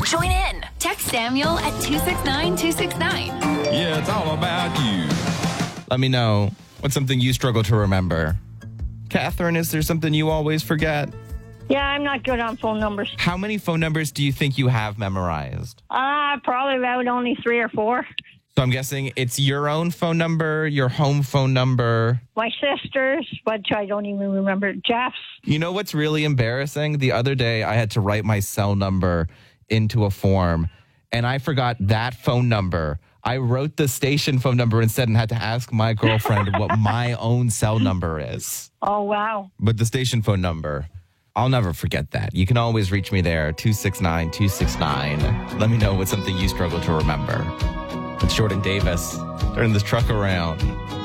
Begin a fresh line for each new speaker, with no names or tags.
Join in. Text Samuel at 269-269.
Yeah, it's all about you. Let me know what's something you struggle to remember. Catherine, is there something you always forget?
Yeah, I'm not good on phone numbers.
How many phone numbers do you think you have memorized?
Probably about only 3 or 4.
So I'm guessing it's your own phone number, your home phone number.
My sister's, which I don't even remember, Jeff's.
You know what's really embarrassing? The other day, I had to write my cell number into a form, and I forgot that phone number. I wrote the station phone number instead and had to ask my girlfriend what my own cell number is.
Oh, wow.
But the station phone number, I'll never forget that. You can always reach me there, 269-269. Let me know what's something you struggle to remember. It's Jordan Davis. Turn this truck around.